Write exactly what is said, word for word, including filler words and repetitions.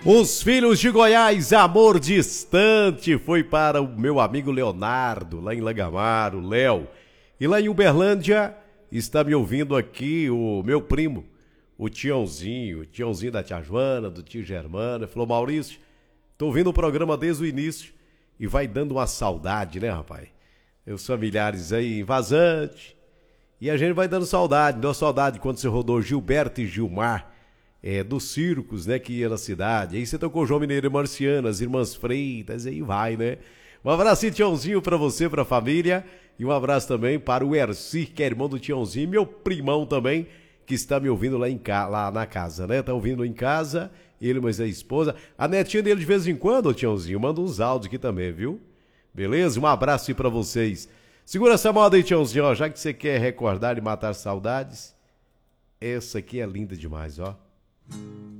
Os Filhos de Goiás, Amor Distante, foi para o meu amigo Leonardo, lá em Langamar, o Léo. E lá em Uberlândia, está me ouvindo aqui o meu primo, o Tiãozinho, o Tiãozinho da tia Joana, do tio Germano. Falou: Maurício, tô ouvindo o programa desde o início e vai dando uma saudade, né, rapaz? Os familiares aí em Vazante. E a gente vai dando saudade, deu saudade quando você rodou Gilberto e Gilmar, é, dos circos, né, que ia na cidade. Aí você tocou João Mineiro e Marciano, as Irmãs Freitas, aí vai, né? Um abraço, Tiãozinho, pra você, pra família. E um abraço também para o Erci, que é irmão do Tiãozinho, meu primão também, que está me ouvindo lá, em ca... lá na casa, né? Tá ouvindo em casa, ele, mas a esposa. A netinha dele de vez em quando, o Tiãozinho, manda uns áudios aqui também, viu? Beleza? Um abraço aí pra vocês. Segura essa moda aí, Tiãozinho, ó, já que você quer recordar e matar saudades, essa aqui é linda demais, ó.